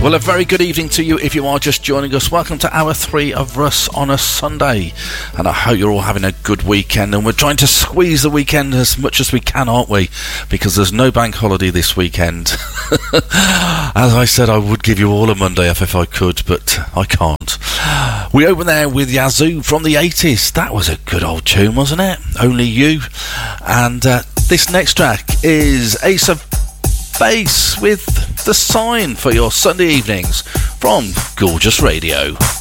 Well, a very good evening to you if you are just joining us. Welcome to hour 3 of Russ on a Sunday. And I hope you're all having a good weekend. And we're trying to squeeze the weekend as much as we can, aren't we? Because there's no bank holiday this weekend. As I said, I would give you all a Monday off if I could, but I can't. We open there with Yazoo from the 80s. That was a good old tune, wasn't it? Only You. And this next track is Ace of Base with The Sign for your Sunday evenings from Gorgeous Radio.